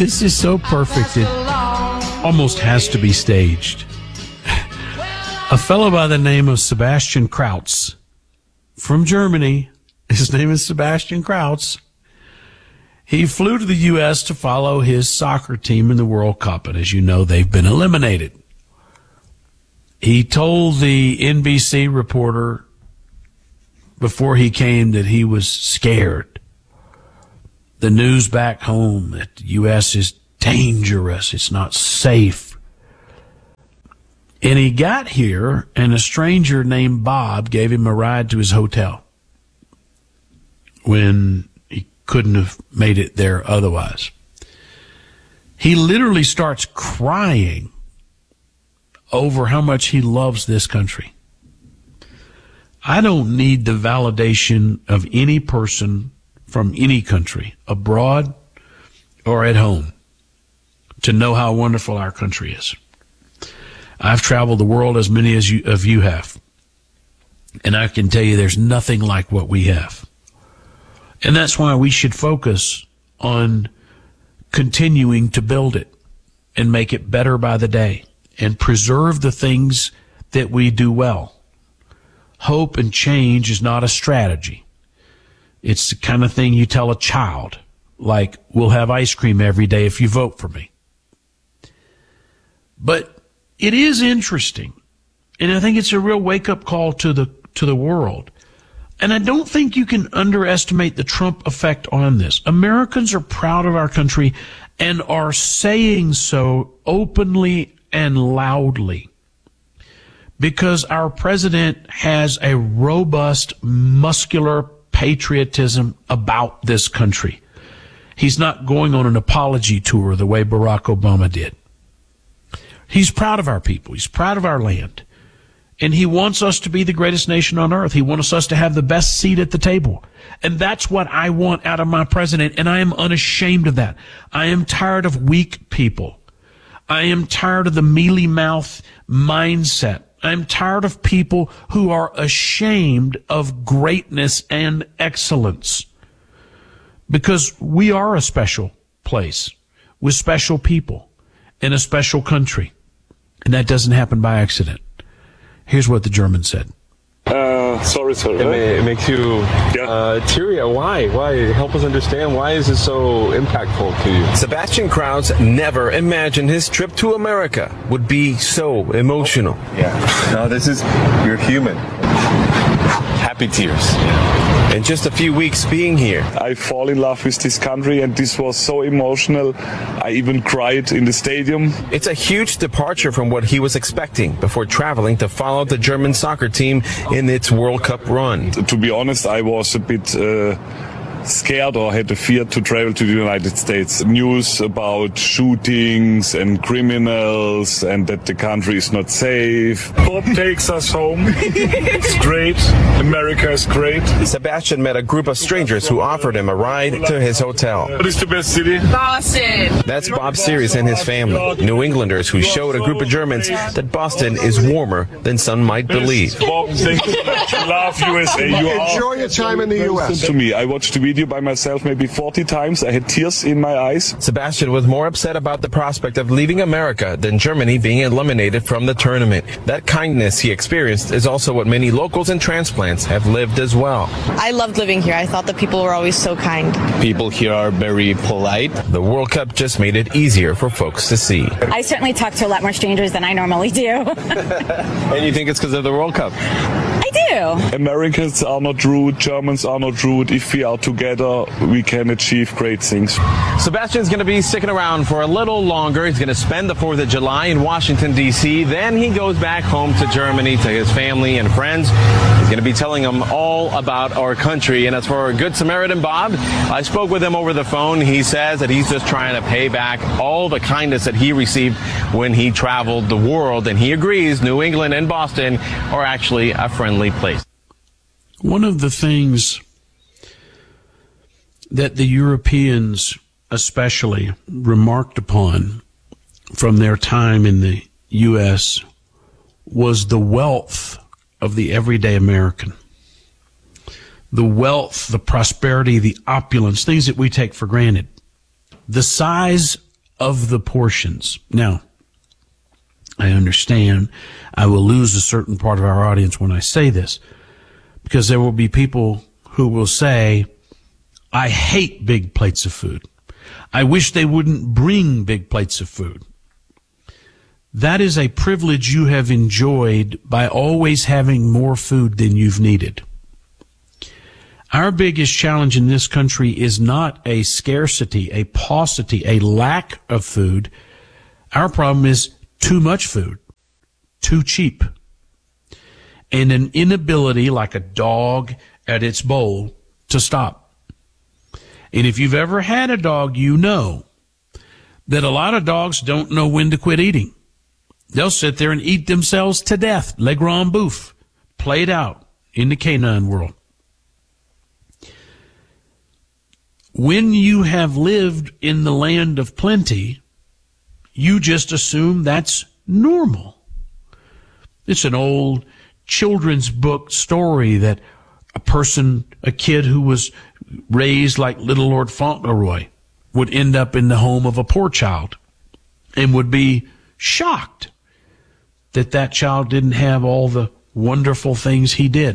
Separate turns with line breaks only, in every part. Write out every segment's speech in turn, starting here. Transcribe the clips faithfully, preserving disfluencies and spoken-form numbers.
This is so perfect. It almost has to be staged. A fellow by the name of Sebastian Krautz from Germany, his name is Sebastian Krautz. He flew to the U S to follow his soccer team in the World Cup, and as you know, they've been eliminated. He told the N B C reporter before he came that he was scared. The news back home that the U S is dangerous, it's not safe. And he got here, and a stranger named Bob gave him a ride to his hotel when he couldn't have made it there otherwise. He literally starts crying over how much he loves this country. I don't need the validation of any person from any country, abroad or at home, to know how wonderful our country is. I've traveled the world as many as you, of you have, and I can tell you there's nothing like what we have. And that's why we should focus on continuing to build it and make it better by the day and preserve the things that we do well. Hope and change is not a strategy. It's the kind of thing you tell a child, like, we'll have ice cream every day if you vote for me. But it is interesting, and I think it's a real wake-up call to the to the world. And I don't think you can underestimate the Trump effect on this. Americans are proud of our country and are saying so openly and loudly because our president has a robust, muscular patriotism about this country. He's not going on an apology tour the way Barack Obama did. He's proud of our people. He's proud of our land. And he wants us to be the greatest nation on earth. He wants us to have the best seat at the table. And that's what I want out of my president, and I am unashamed of that. I am tired of weak people. I am tired of the mealy-mouth mindset. I'm tired of people who are ashamed of greatness and excellence. Because we are a special place with special people in a special country. And that doesn't happen by accident. Here's what the German said.
Uh, sorry, sorry.
It, may, it makes you
yeah.
uh, teary. Why? Why? Help us understand. Why is this so impactful to you?
Sebastian Krautz never imagined his trip to America would be so emotional.
Yeah. No, this is, you're human. Happy tears.
In just a few weeks being here,
I fall in love with this country, and this was so emotional. I even cried in the stadium.
It's a huge departure from what he was expecting before traveling to follow the German soccer team in its World Cup run.
To be honest, I was a bit uh, scared or had a fear to travel to the United States. News about shootings and criminals and that the country is not safe. Bob takes us home. It's great. America is great.
Sebastian met a group of strangers who offered him a ride to his hotel.
What is the best city?
Boston.
That's Bob Series and his family, New Englanders who showed a group of Germans that Boston is warmer than some might believe.
Bob, thank you. Love U S A. You
Enjoy your time in the U S.
To me, I watched the video by myself maybe forty times. I had tears in my eyes.
Sebastian was more upset about the prospect of leaving America than Germany being eliminated from the tournament. That kindness he experienced is also what many locals and transplants have lived as well.
I loved living here. I thought the people were always so kind.
People here are very polite.
The World Cup just made it easier for folks to see.
I certainly talk to a lot more strangers than I normally do.
And you think it's because of the World Cup?
I do.
Americans are not rude. Germans are not rude. If we are together, we can achieve great things.
Sebastian's going to be sticking around for a little longer. He's going to spend the fourth of July in Washington, D C Then he goes back home to Germany to his family and friends. He's going to be telling them all about our country. And as for our Good Samaritan Bob, I spoke with him over the phone. He says that he's just trying to pay back all the kindness that he received when he traveled the world. And he agrees New England and Boston are actually a friendly place.
One of the things that the Europeans especially remarked upon from their time in the U S was the wealth of the everyday American. The wealth, the prosperity, the opulence, things that we take for granted. The size of the portions. Now, I understand I will lose a certain part of our audience when I say this, because there will be people who will say, I hate big plates of food. I wish they wouldn't bring big plates of food. That is a privilege you have enjoyed by always having more food than you've needed. Our biggest challenge in this country is not a scarcity, a paucity, a lack of food. Our problem is too much food, too cheap, and an inability, like a dog at its bowl, to stop. And if you've ever had a dog, you know that a lot of dogs don't know when to quit eating. They'll sit there and eat themselves to death, le grand bouffe, played out in the canine world. When you have lived in the land of plenty, you just assume that's normal. It's an old children's book story that a person, a kid who was raised like little Lord Fauntleroy would end up in the home of a poor child and would be shocked that that child didn't have all the wonderful things he did.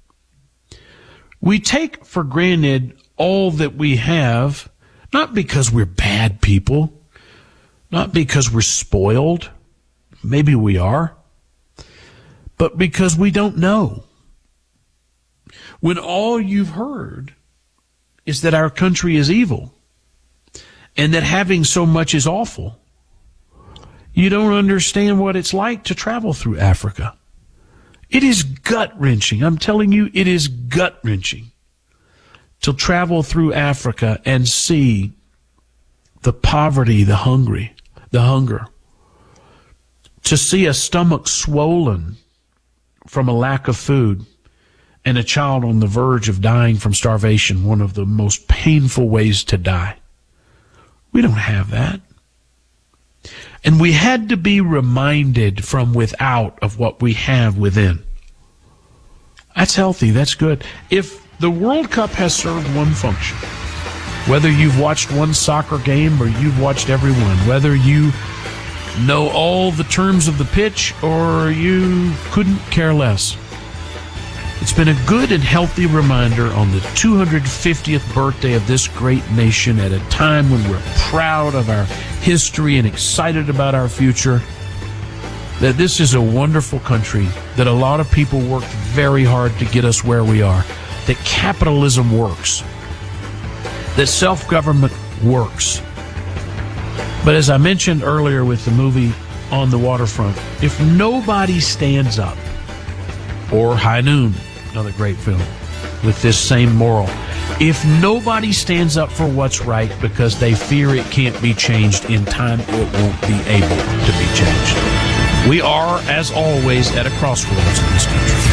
We take for granted all that we have, not because we're bad people, not because we're spoiled, maybe we are, but because we don't know. When all you've heard is that our country is evil and that having so much is awful, you don't understand what it's like to travel through Africa. It is gut-wrenching. I'm telling you, it is gut-wrenching to travel through Africa and see the poverty, the hungry, the hunger, to see a stomach swollen from a lack of food and a child on the verge of dying from starvation, one of the most painful ways to die. We don't have that. And we had to be reminded from without of what we have within. That's healthy. That's good. If the World Cup has served one function, whether you've watched one soccer game or you've watched every one, whether you know all the terms of the pitch or you couldn't care less, it's been a good and healthy reminder on the two hundred fiftieth birthday of this great nation, at a time when we're proud of our history and excited about our future, that this is a wonderful country, that a lot of people worked very hard to get us where we are, that capitalism works, that self-government works. But as I mentioned earlier with the movie On the Waterfront, if nobody stands up, or High Noon, another great film with this same moral, if nobody stands up for what's right because they fear it can't be changed in time, it won't be able to be changed. We are, as always, at a crossroads in this country.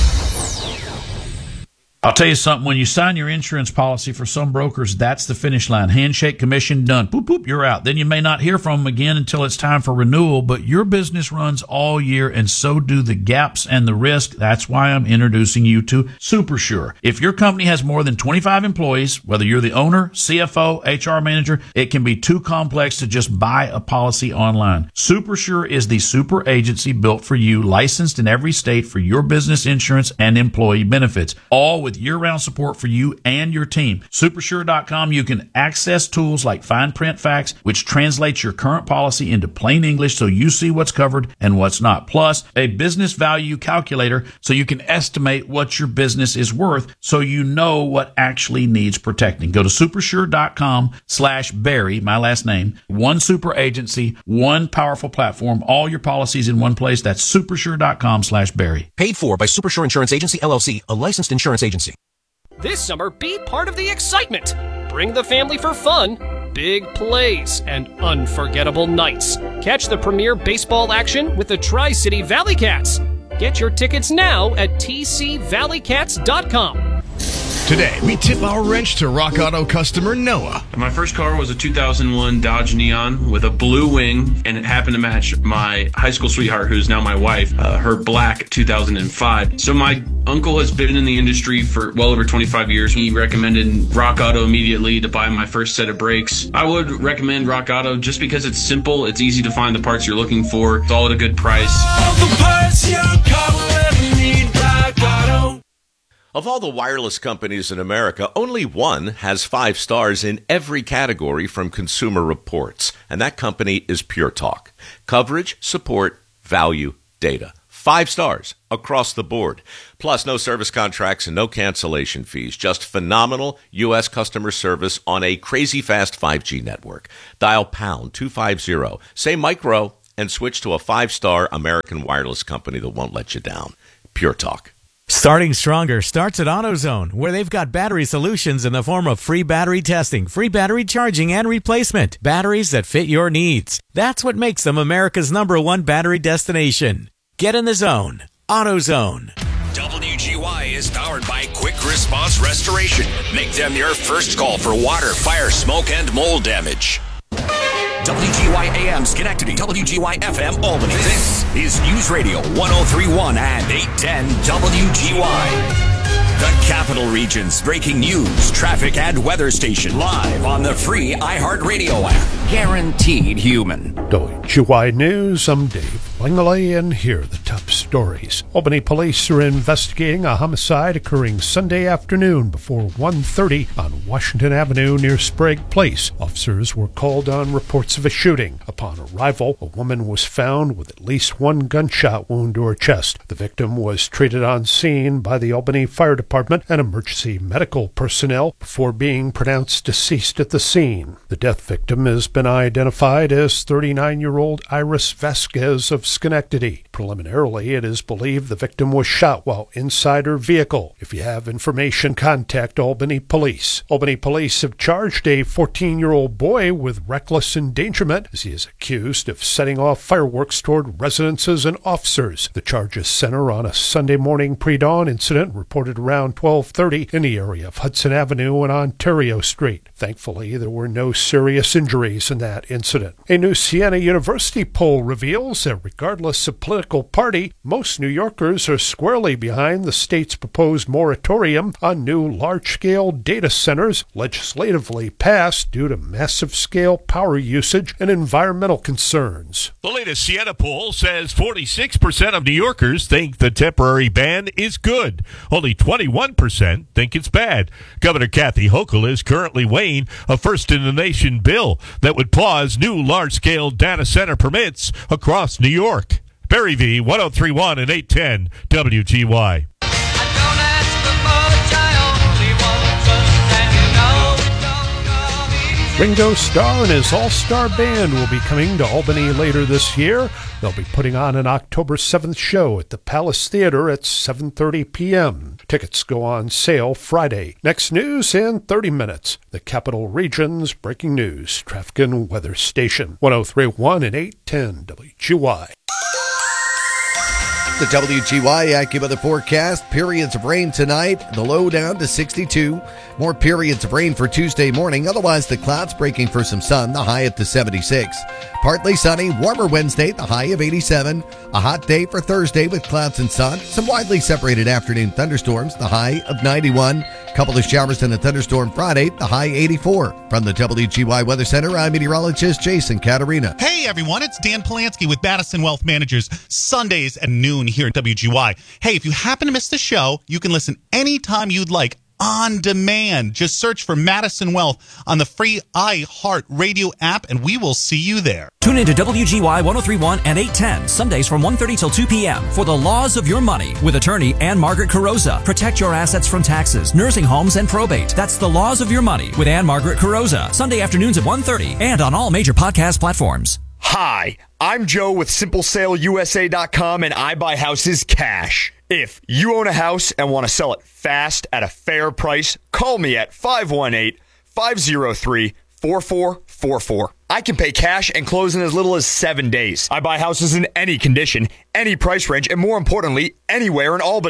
I'll tell you something, when you sign your insurance policy, for some brokers, that's the finish line. Handshake, commission, done. Boop, boop, you're out. Then you may not hear from them again until it's time for renewal, but your business runs all year, and so do the gaps and the risk. That's why I'm introducing you to SuperSure. If your company has more than twenty-five employees, whether you're the owner, C F O, H R manager, it can be too complex to just buy a policy online. SuperSure is the super agency built for you, licensed in every state for your business insurance and employee benefits, all with year-round support for you and your team. Supersure dot com, you can access tools like Fine Print Facts, which translates your current policy into plain English so you see what's covered and what's not. Plus, a business value calculator so you can estimate what your business is worth so you know what actually needs protecting. Go to Supersure dot com slash Barry, my last name. One super agency, one powerful platform, all your policies in one place. That's Supersure dot com slash Barry.
Paid for by Supersure Insurance Agency, L L C, a licensed insurance agency.
This summer, be part of the excitement. Bring the family for fun, big plays, and unforgettable nights. Catch the premier baseball action with the Tri-City Valley Cats. Get your tickets now at T C Valley Cats dot com.
Today, we tip our wrench to Rock Auto customer Noah.
My first car was a two thousand one Dodge Neon with a blue wing, and it happened to match my high school sweetheart, who's now my wife, uh, her black two thousand five. So my uncle has been in the industry for well over twenty-five years. He recommended Rock Auto immediately to buy my first set of brakes. I would recommend Rock Auto just because it's simple, it's easy to find the parts you're looking for, it's all at a good price.
All the parts your car will ever need, Rock Auto.
Of all the wireless companies in America, only one has five stars in every category from Consumer Reports, and that company is Pure Talk. Coverage, support, value, data. Five stars across the board. Plus, no service contracts and no cancellation fees. Just phenomenal U S customer service on a crazy fast five G network. Dial pound two fifty, say micro, and switch to a five-star American wireless company that won't let you down. Pure Talk.
Starting Stronger starts at AutoZone, where they've got battery solutions in the form of free battery testing, free battery charging, and replacement. Batteries that fit your needs. That's what makes them America's number one battery destination. Get in the zone. AutoZone.
W G Y is powered by Quick Response Restoration. Make them your first call for water, fire, smoke, and mold damage. W G Y A M Schenectady, W G Y F M Albany. This is News Radio one oh three point one and eight ten W G Y. The Capital Region's breaking news, traffic, and weather station live on the free iHeartRadio app. Guaranteed human.
W G Y News, I'm Dave Langley, and here are the top stories. Albany police are investigating a homicide occurring Sunday afternoon before one thirty on Washington Avenue near Sprague Place. Officers were called on reports of a shooting. Upon arrival, a woman was found with at least one gunshot wound to her chest. The victim was treated on scene by the Albany Fire Department and emergency medical personnel before being pronounced deceased at the scene. The death victim has been identified as thirty-nine-year-old Iris Vasquez of Schenectady. Preliminarily, it is believed the victim was shot while inside her vehicle. If you have information, contact Albany Police. Albany Police have charged a fourteen-year-old boy with reckless endangerment as he is accused of setting off fireworks toward residences and officers. The charges center on a Sunday morning pre-dawn incident reported around twelve thirty in the area of Hudson Avenue and Ontario Street. Thankfully, there were no serious injuries in that incident. A new Siena University poll reveals that regardless of political party, most New Yorkers are squarely behind the state's proposed moratorium on new large-scale data centers legislatively passed due to massive-scale power usage and environmental concerns.
The latest Siena poll says forty-six percent of New Yorkers think the temporary ban is good. Only twenty-one percent think it's bad. Governor Kathy Hochul is currently weighing a first-in-the-nation bill that would pause new large-scale data center permits across New York. Barry V, one oh three point one and eight ten W G Y.
Ringo Starr and his all-star band will be coming to Albany later this year. They'll be putting on an October seventh show at the Palace Theater at seven thirty p.m. Tickets go on sale Friday. Next news in thirty minutes. The Capital Region's breaking news, traffic and weather station. one oh three point one and eight ten W G Y.
The W G Y AccuWeather forecast, periods of rain tonight, the low down to sixty-two. More periods of rain for Tuesday morning, otherwise the clouds breaking for some sun, the high up to seventy-six. Partly sunny, warmer Wednesday, the high of eighty-seven. A hot day for Thursday with clouds and sun. Some widely separated afternoon thunderstorms, the high of ninety-one. Couple of showers and a thunderstorm Friday, the high eighty-four. From the W G Y Weather Center, I'm meteorologist Jason Caterina.
Hey everyone, it's Dan Polanski with Madison Wealth Managers, Sundays at noon here at W G Y. Hey, if you happen to miss the show, you can listen anytime you'd like on demand. Just search for Madison Wealth on the free iHeart Radio app, and we will see you there.
Tune into W G Y one oh three point one and eight ten, Sundays from one thirty till two p.m. for The Laws of Your Money with attorney Ann Margaret Carrozza. Protect your assets from taxes, nursing homes, and probate. That's The Laws of Your Money with Ann Margaret Carrozza. Sunday afternoons at one thirty and on all major podcast platforms.
Hi, I'm Joe with Simple Sale U S A dot com, and I buy houses cash. If you own a house and want to sell it fast at a fair price, call me at five one eight, five oh three, four four four four. I can pay cash and close in as little as seven days. I buy houses in any condition, any price range, and more importantly, anywhere in Albany.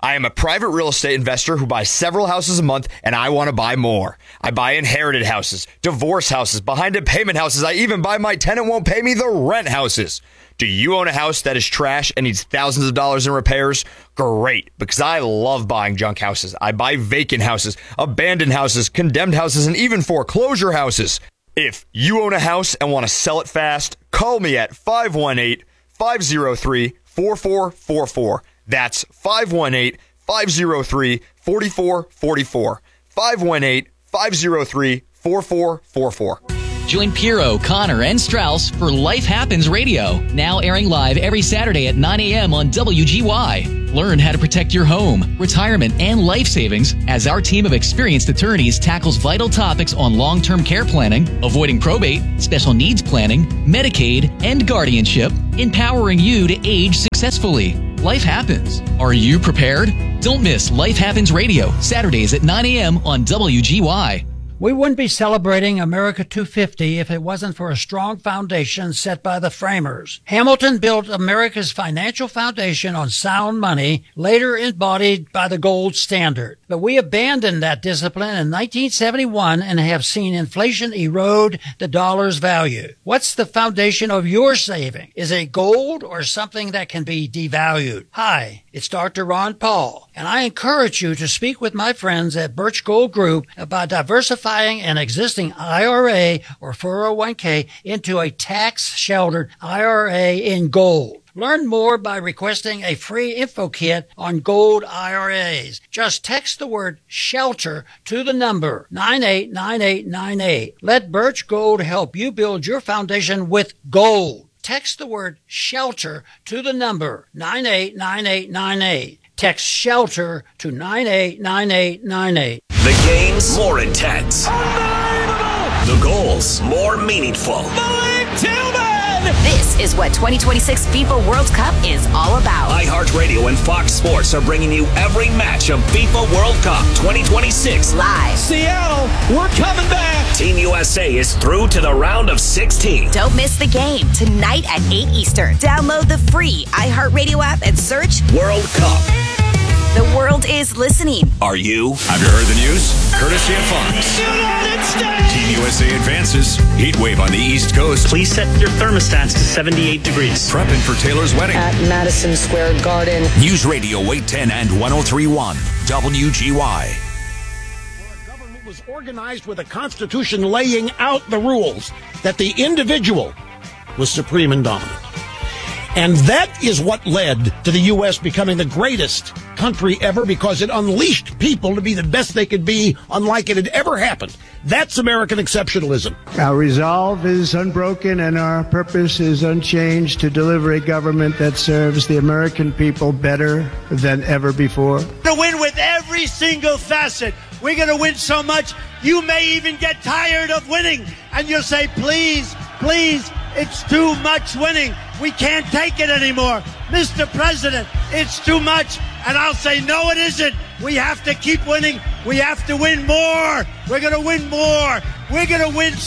I am a private real estate investor who buys several houses a month, and I want to buy more. I buy inherited houses, divorce houses, behind-in-payment houses. I even buy my tenant won't pay me the rent houses. Do you own a house that is trash and needs thousands of dollars in repairs? Great, because I love buying junk houses. I buy vacant houses, abandoned houses, condemned houses, and even foreclosure houses. If you own a house and want to sell it fast, call me at five one eight, five zero three, four four four four. That's five one eight, five zero three, four four four four. five one eight, five zero three, four four four four.
Join Piero, Connor, and Strauss for Life Happens Radio, now airing live every Saturday at nine a.m. on W G Y. Learn how to protect your home, retirement, and life savings as our team of experienced attorneys tackles vital topics on long-term care planning, avoiding probate, special needs planning, Medicaid, and guardianship, empowering you to age successfully. Life happens. Are you prepared? Don't miss Life Happens Radio, Saturdays at nine a.m. on W G Y.
We wouldn't be celebrating America two fifty if it wasn't for a strong foundation set by the framers. Hamilton built America's financial foundation on sound money, later embodied by the gold standard. But we abandoned that discipline in nineteen seventy-one and have seen inflation erode the dollar's value. What's the foundation of your saving? Is it gold or something that can be devalued? Hi, it's Doctor Ron Paul, and I encourage you to speak with my friends at Birch Gold Group about diversifying an existing I R A or four oh one k into a tax-sheltered I R A in gold. Learn more by requesting a free info kit on gold I R As. Just text the word SHELTER to the number nine eight nine eight nine eight. Let Birch Gold help you build your foundation with gold. Text the word SHELTER to the number nine eight nine eight nine eight. Text SHELTER to nine eight nine eight nine eight.
The games more intense. The goals more meaningful.
Malik Tillman!
This is what twenty twenty-six FIFA World Cup is all about.
iHeartRadio and Fox Sports are bringing you every match of FIFA World Cup twenty twenty-six
live.
Seattle, we're coming back.
Team U S A is through to the round of sixteen.
Don't miss the game tonight at eight Eastern. Download the free iHeartRadio app and search
World Cup.
The world is listening.
Are you? Have you heard the news? Courtesy of Fox.
United States!
Team U S A advances. Heat wave on the East Coast.
Please set your thermostats to seventy-eight degrees.
Prepping for Taylor's wedding.
At Madison Square Garden.
News Radio eight ten and ten thirty-one. W G Y.
Our government was organized with a constitution laying out the rules that the individual was supreme and dominant. And that is what led to the U S becoming the greatest country ever, because it unleashed people to be the best they could be, unlike it had ever happened. That's American exceptionalism.
Our resolve is unbroken and our purpose is unchanged to deliver a government that serves the American people better than ever before.
To win with every single facet. We're going to win so much, you may even get tired of winning. And you'll say, please, please, it's too much winning. We can't take it anymore. Mister President, it's too much. And I'll say, no, it isn't. We have to keep winning. We have to win more. We're going to win more. We're going to win